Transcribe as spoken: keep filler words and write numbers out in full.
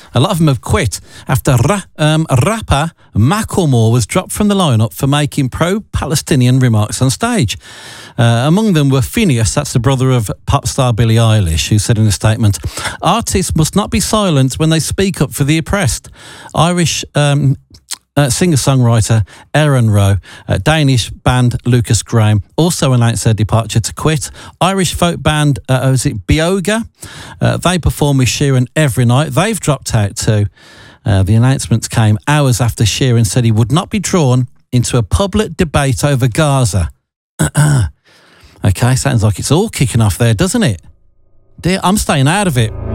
A lot of them have quit after ra- um, rapper Macklemore was dropped from the lineup for making pro-Palestinian remarks on stage. Uh, among them were Phineas, that's the brother of pop star Billie Eilish, who said in a statement, "Artists must not be silent when they speak up for the oppressed." Irish um, uh, singer-songwriter Aaron Rowe, uh, Danish band Lucas Graham also announced their departure to quit. Irish folk band, uh, was it Bioga? Uh, they perform with Sheeran every night. They've dropped out too. Uh, the announcements came hours after Sheeran said he would not be drawn into a public debate over Gaza. Okay, sounds like it's all kicking off there, doesn't it? Dear, I'm staying out of it.